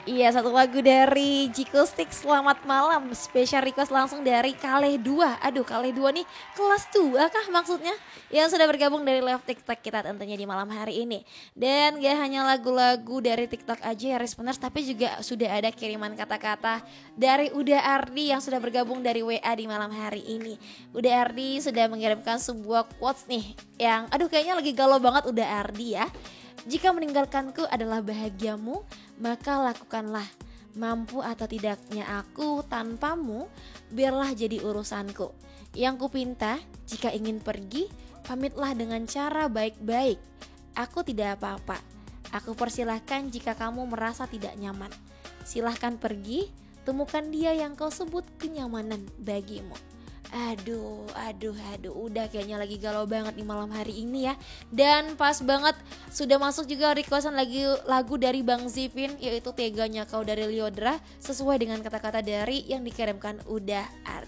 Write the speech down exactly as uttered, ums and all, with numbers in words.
Iya, satu lagu dari Jiko Stick, Selamat Malam. Special request langsung dari Kaleh dua. Aduh, Kaleh dua nih kelas dua kah maksudnya? Yang sudah bergabung dari live TikTok kita tentunya di malam hari ini. Dan gak hanya lagu-lagu dari TikTok aja ya responders, tapi juga sudah ada kiriman kata-kata dari Uda Ardi yang sudah bergabung dari W A di malam hari ini. Uda Ardi sudah mengirimkan sebuah quotes nih yang aduh kayaknya lagi galau banget Uda Ardi ya. Jika meninggalkanku adalah bahagiamu, maka lakukanlah. Mampu atau tidaknya aku tanpamu, biarlah jadi urusanku. Yang kupinta, jika ingin pergi, pamitlah dengan cara baik-baik. Aku tidak apa-apa. Aku persilahkan jika kamu merasa tidak nyaman. Silahkan pergi, temukan dia yang kau sebut kenyamanan bagimu. Aduh, aduh, aduh, udah kayaknya lagi galau banget di malam hari ini ya. Dan pas banget sudah masuk juga requestan lagi lagu dari Bang Zipin, yaitu Teganya Kau dari Liodra, sesuai dengan kata-kata dari yang dikirimkan Uda Ardi.